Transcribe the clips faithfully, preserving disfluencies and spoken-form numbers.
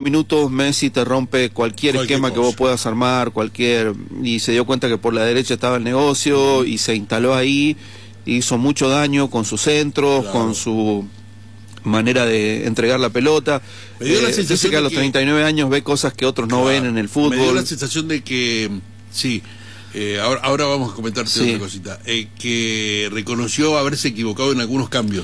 minutos Messi te rompe cualquier, cualquier esquema cosa que vos puedas armar, cualquier, y se dio cuenta que por la derecha estaba el negocio, y se instaló ahí, hizo mucho daño con sus centros, claro, con su manera de entregar la pelota. Me dio eh, la sensación dice que a los treinta y nueve años ve cosas que otros no, claro, ven en el fútbol. Me dio la sensación de que, sí, eh, ahora, ahora vamos a comentarte sí. otra cosita, eh, que reconoció haberse equivocado en algunos cambios.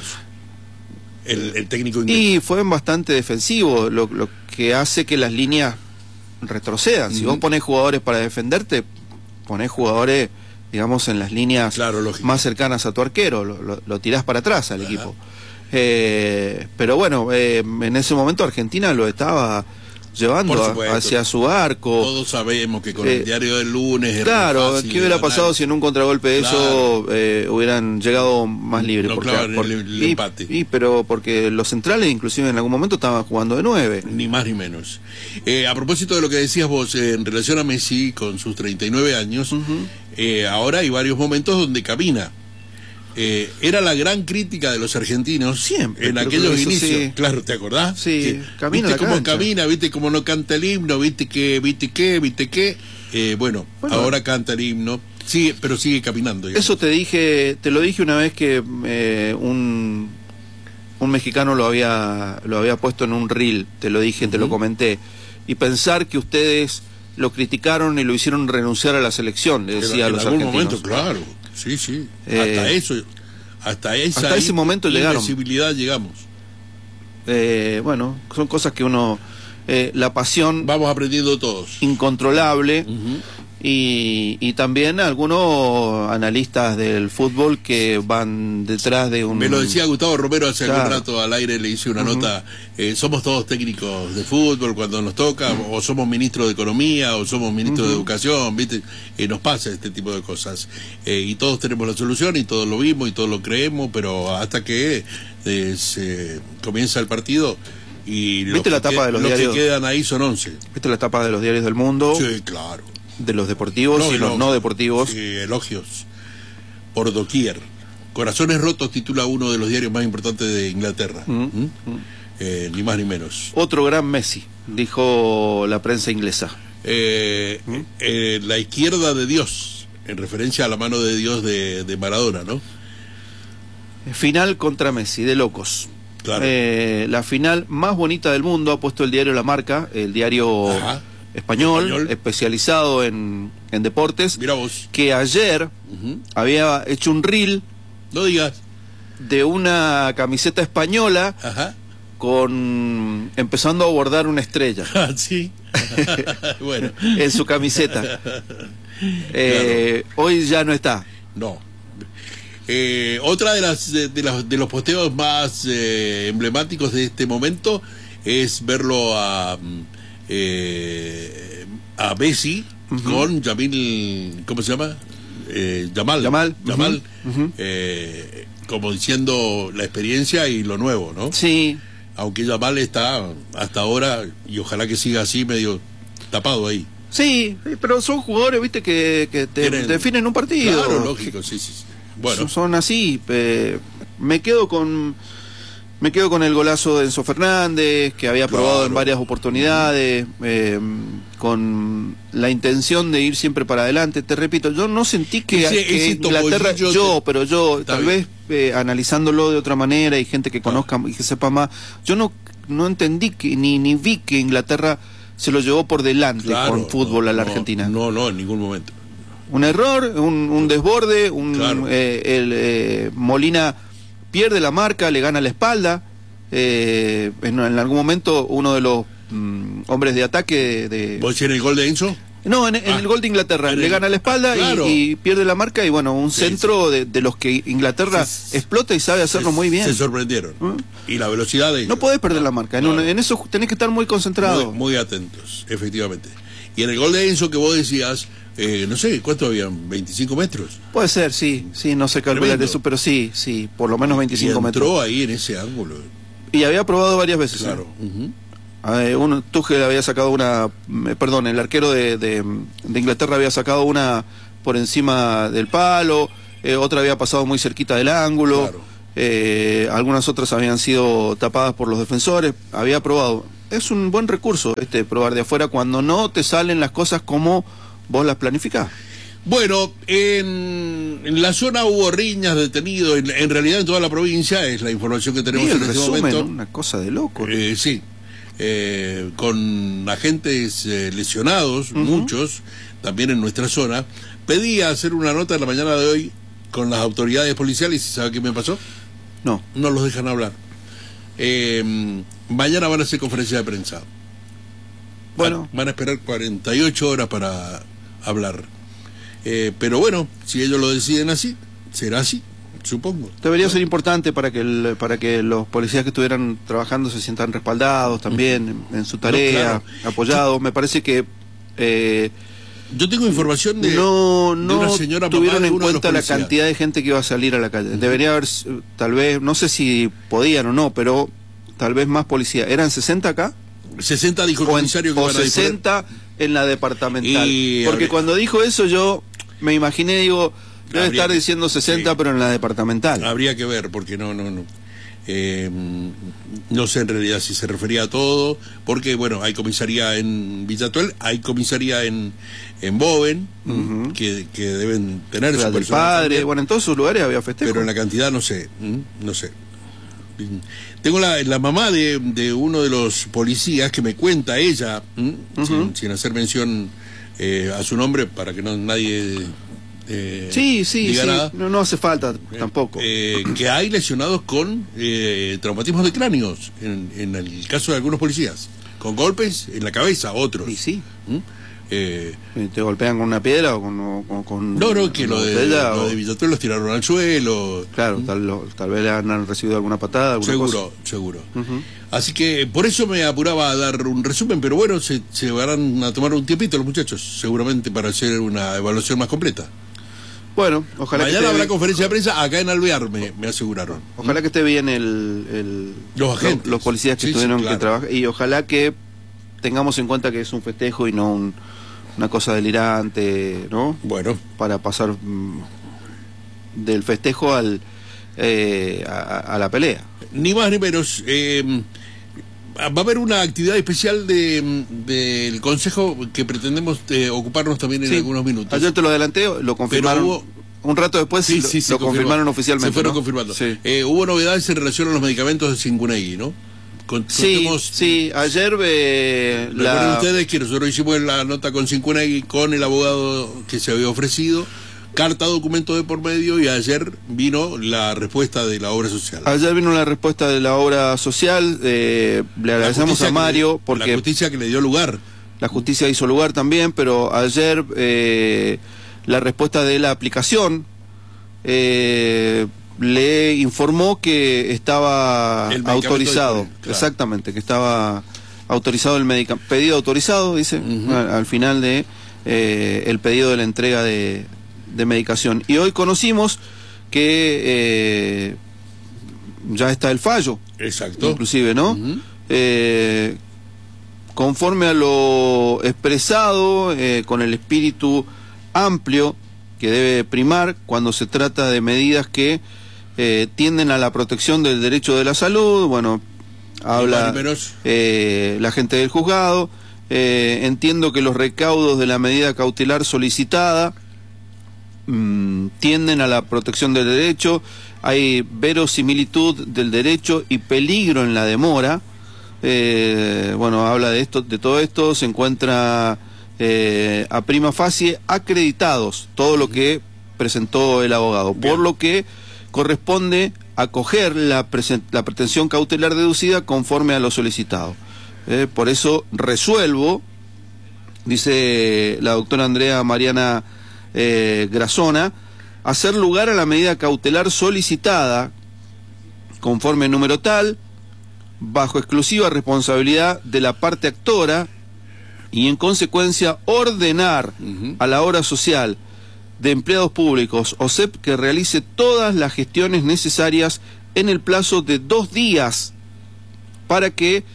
El, el técnico inglés. Y fue bastante defensivo, lo, lo que hace que las líneas retrocedan. Uh-huh. Si vos ponés jugadores para defenderte, ponés jugadores, digamos, en las líneas, claro, más cercanas a tu arquero, lo, lo, lo tirás para atrás al uh-huh. equipo. Eh, pero bueno, eh, en ese momento Argentina lo estaba llevando a, hacia su arco. Todos sabemos que con eh, el diario del lunes claro, ¿qué hubiera pasado si en un contragolpe de claro. eso eh, hubieran llegado más libres? No, porque, claro, por, el, el y, empate. Y, pero porque los centrales inclusive en algún momento estaban jugando de nueve. Ni más ni menos. Eh, a propósito de lo que decías vos eh, en relación a Messi con sus treinta y nueve años, uh-huh. eh, ahora hay varios momentos donde camina. Eh, era la gran crítica de los argentinos siempre en aquellos inicios, sí. claro, ¿te acordás? Sí, que, camina viste la cómo cancha. camina, viste cómo no canta el himno, viste que, viste qué, viste qué, eh, bueno, bueno, ahora canta el himno, sigue, pero sigue caminando. Digamos. Eso te dije, te lo dije una vez que eh, un un mexicano lo había lo había puesto en un reel, te lo dije, uh-huh. te lo comenté, y pensar que ustedes lo criticaron y lo hicieron renunciar a la selección, le decía en, a los en algún argentinos. momento, claro. Sí, sí, eh, hasta eso, hasta esa hasta ese momento llegaron. Invencibilidad llegamos. Eh, bueno, son cosas que uno, eh, la pasión... Vamos aprendiendo todos. Incontrolable, uh-huh. y, y también algunos analistas del fútbol que van detrás de un... Me lo decía Gustavo Romero hace claro. algún rato al aire, le hice una uh-huh. nota, eh, somos todos técnicos de fútbol cuando nos toca, uh-huh. o somos ministros de Economía, o somos ministros uh-huh. de Educación, ¿viste? Eh, nos pasa este tipo de cosas. Eh, y todos tenemos la solución, y todos lo vimos, y todos lo creemos, pero hasta que eh, se comienza el partido... Y ¿Viste la tapa que, de los los diarios? que quedan ahí son once. ¿Viste la tapa de los diarios del mundo? Sí, claro. De los deportivos no, y los no deportivos. Sí, elogios. Por doquier. Corazones rotos titula uno de los diarios más importantes de Inglaterra. Mm, ¿Mm? Mm. Eh, ni más ni menos. Otro gran Messi, dijo la prensa inglesa. Eh, ¿Mm? eh, la izquierda de Dios, en referencia a la mano de Dios de, de Maradona, ¿no? Final contra Messi, de locos. Claro. Eh, la final más bonita del mundo ha puesto el diario La Marca, el diario español, español, especializado en, en deportes. Mira vos. Que ayer uh-huh. había hecho un reel. No digas. De una camiseta española. Ajá. Con empezando a bordar una estrella. Ah, sí. Bueno. En su camiseta. eh, claro. Hoy ya no está. No. Eh, otra de las de, de, las, de los posteos más eh, emblemáticos de este momento es verlo a eh, a Messi uh-huh. con Yamil, ¿cómo se llama? Eh, Yamal. Yamal. Yamal uh-huh. Uh-huh. Eh, como diciendo la experiencia y lo nuevo, ¿no? Sí. Aunque Yamal está hasta ahora, y ojalá que siga así, medio tapado ahí. Sí, pero son jugadores, viste, que, que te, te definen un partido. Claro, lógico, sí, sí, sí. Bueno. Son así. Eh, me quedo con me quedo con el golazo de Enzo Fernández, que había claro. probado en varias oportunidades, eh, con la intención de ir siempre para adelante. Te repito, yo no sentí que, ese, que ese Inglaterra, yo, te... pero yo, Está tal bien. vez eh, analizándolo de otra manera, y gente que conozca ah. y que sepa más, yo no, no entendí que, ni, ni vi que Inglaterra se lo llevó por delante claro, con fútbol no, a la no, Argentina. No, no, en ningún momento. Un error, un, un desborde, un claro. eh, el, eh, Molina pierde la marca, le gana la espalda. Eh, en, en algún momento uno de los mm, hombres de ataque de... ¿Vos decís en el gol de Enzo? No, en, en ah, el gol de Inglaterra, el... le gana la espalda ah, claro. y, y pierde la marca, y bueno, un sí, centro sí. De, de los que Inglaterra sí, explota y sabe hacerlo se, muy bien. Se sorprendieron. ¿Eh? Y la velocidad de ellos. No podés perder la marca, en, claro. un, en eso tenés que estar muy concentrado. Muy, muy atentos, efectivamente. Y en el gol de Enzo que vos decías, eh, no sé, ¿cuánto habían? ¿veinticinco metros? Puede ser, sí, sí, no sé calcular eso, pero sí, sí, por lo menos veinticinco y entró metros. Entró ahí en ese ángulo. Y había probado varias veces. Claro. ¿eh? Uh-huh. Eh, uno, Tuchel había sacado una, eh, perdón, el arquero de, de, de Inglaterra había sacado una por encima del palo, eh, otra había pasado muy cerquita del ángulo, claro. eh, algunas otras habían sido tapadas por los defensores, había probado. es un buen recurso este probar de afuera cuando no te salen las cosas como vos las planificás. Bueno, en, en la zona hubo riñas, detenidos, en, en realidad en toda la provincia, es la información que tenemos en este resumen, momento. ¿no? Una cosa de loco. Eh, sí, eh, con agentes eh, lesionados, uh-huh. muchos, también en nuestra zona. Pedí hacer una nota en la mañana de hoy con las autoridades policiales y ¿sabe qué me pasó? No. No los dejan hablar. Eh, mañana van a hacer conferencia de prensa. Bueno. Van a esperar cuarenta y ocho horas para hablar. Eh, pero bueno, si ellos lo deciden así, será así, supongo. Debería ¿no? ser importante para que el, para que los policías que estuvieran trabajando se sientan respaldados también uh-huh. en, en su tarea, no, claro. apoyados. Me parece que... Eh, Yo tengo información de, no, no de una señora tuvieron mamá de en cuenta la cantidad de gente que iba a salir a la calle. Uh-huh. Debería haber, tal vez, no sé si podían o no, pero tal vez más policía. ¿Eran sesenta acá? sesenta dijo el comisario que o van a sesenta en la departamental. Y, porque cuando dijo eso yo me imaginé, digo, debe estar que, diciendo sesenta, sí. pero en la departamental. Habría que ver, porque no, no, no. Eh, no sé en realidad si se refería a todo, porque bueno, hay comisaría en Villatuel, hay comisaría en, en Boven, uh-huh. que, que deben tener su personal. Padre, también. Bueno, en todos sus lugares había festejo. Pero en la cantidad no sé, no sé. Tengo la, la mamá de, de uno de los policías que me cuenta ella, uh-huh. sin, sin hacer mención eh, a su nombre para que no nadie eh, sí, sí, diga sí. nada. No, no hace falta tampoco. Eh, que hay lesionados con eh, traumatismos de cráneos, en, en el caso de algunos policías, con golpes en la cabeza, otros. Sí, sí. ¿Mm? Eh, ¿Te golpean con una piedra o con...? O con no, no, que lo de, lo o... de Villatuel los tiraron al suelo. Claro, ¿Mm? tal, lo, tal vez le han recibido alguna patada, alguna Seguro, cosa. seguro. Uh-huh. Así que por eso me apuraba a dar un resumen, pero bueno, se, se van a tomar un tiempito los muchachos, seguramente para hacer una evaluación más completa. Bueno, ojalá Mañana que habrá bien. conferencia de prensa acá en Alvear, me, me aseguraron. Ojalá que esté bien el, el los agentes, los, los policías que sí, tuvieron sí, claro. que trabajar, y ojalá que tengamos en cuenta que es un festejo y no un, una cosa delirante, ¿no? Bueno, para pasar mm, del festejo al eh, a, a la pelea. Ni más ni menos. Eh, va a haber una actividad especial de del Consejo que pretendemos eh, ocuparnos también en sí. algunos minutos. Ayer te lo adelanté, lo confirmaron. Hubo... Un rato después sí, lo, sí, lo confirmaron confirmó. oficialmente. Se fueron ¿no? confirmando. Sí. Eh, hubo novedades en relación a los medicamentos de Cincunaegui, ¿no? Con, sí, contemos, sí, ayer eh, recuerden la... ustedes que nosotros hicimos la nota con Cincunaegui con el abogado que se había ofrecido, carta, documento de por medio, y ayer vino la respuesta de la obra social. Ayer vino la respuesta de la obra social, eh, le agradecemos a Mario le, porque... La justicia que le dio lugar. La justicia hizo lugar también, pero ayer eh, la respuesta de la aplicación eh, le informó que estaba autorizado, claro. Exactamente, que estaba autorizado el medicamento, pedido autorizado, dice, uh-huh. al, al final de eh, el pedido de la entrega de, de medicación. Y hoy conocimos que eh, ya está el fallo. Exacto. Inclusive, ¿no? Uh-huh. Eh, conforme a lo expresado, eh, con el espíritu amplio que debe primar cuando se trata de medidas que eh, tienden a la protección del derecho de la salud. Bueno, habla eh, la gente del juzgado. Eh, entiendo que los recaudos de la medida cautelar solicitada mmm, tienden a la protección del derecho. Hay verosimilitud del derecho y peligro en la demora. Eh, bueno, habla de esto, de todo esto. Se encuentra eh, a prima facie acreditados todo lo que presentó el abogado. Bien. Por lo que corresponde acoger la, la pretensión cautelar deducida conforme a lo solicitado. Eh, por eso resuelvo, dice la doctora Andrea Mariana eh, Grazona, hacer lugar a la medida cautelar solicitada conforme número tal, bajo exclusiva responsabilidad de la parte actora, y en consecuencia ordenar uh-huh. a la obra social de empleados públicos O S E P que realice todas las gestiones necesarias en el plazo de dos días para que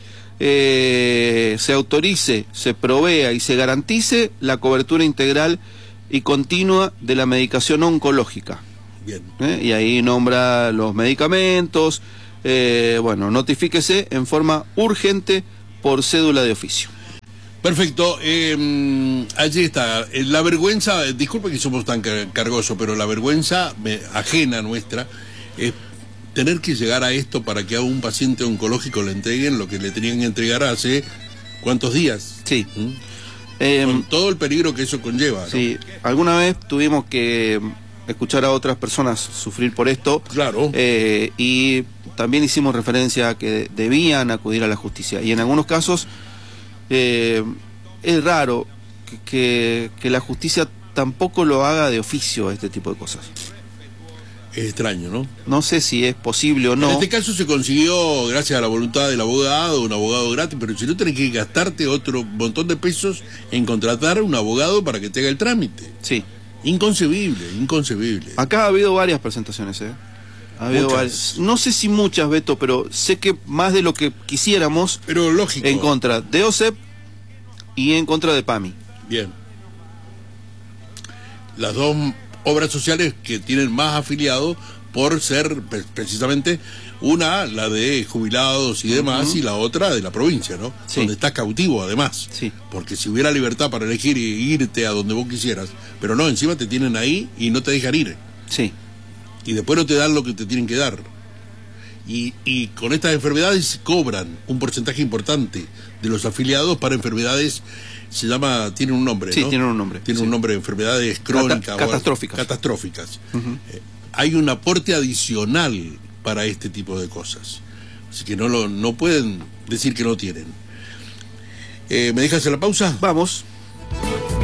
eh, se autorice, se provea y se garantice la cobertura integral y continua de la medicación oncológica. Bien. ¿Eh? Y ahí nombra los medicamentos. Eh, bueno, notifíquese en forma urgente por cédula de oficio. Perfecto, eh, allí está. La vergüenza, disculpe que somos tan cargosos, pero la vergüenza me, ajena nuestra es tener que llegar a esto para que a un paciente oncológico le entreguen lo que le tenían que entregar hace ¿cuántos días? Sí. ¿Mm? Eh, Con todo el peligro que eso conlleva, ¿no? Sí, alguna vez tuvimos que escuchar a otras personas sufrir por esto. Claro. Eh, y también hicimos referencia a que debían acudir a la justicia. Y en algunos casos eh, es raro que, que, que la justicia tampoco lo haga de oficio, este tipo de cosas. Es extraño, ¿no? No sé si es posible o no. En este caso se consiguió gracias a la voluntad del abogado, un abogado gratis, pero si no tenés que gastarte otro montón de pesos en contratar un abogado para que te haga el trámite. Sí. Inconcebible, inconcebible. Acá ha habido varias presentaciones, ¿eh? Ha habido varias. No sé si muchas, Beto, pero sé que más de lo que quisiéramos. Pero lógico. En contra de O S E P y en contra de PAMI. Bien. Las dos obras sociales que tienen más afiliados por ser precisamente una, la de jubilados y demás, uh-huh. y la otra de la provincia, ¿no? Sí. Donde estás cautivo además. Sí. Porque si hubiera libertad para elegir y irte a donde vos quisieras, pero no, encima te tienen ahí y no te dejan ir. Sí. Y después no te dan lo que te tienen que dar. Y, y con estas enfermedades cobran un porcentaje importante de los afiliados para enfermedades, se llama, tiene un nombre, sí, ¿no? tiene un nombre. Tiene sí. un nombre, enfermedades crónicas. Cata catastróficas. O, catastróficas. Uh-huh. eh, hay un aporte adicional para este tipo de cosas. Así que no, lo, no pueden decir que no tienen. Eh, ¿Me dejas hacer la pausa? Vamos.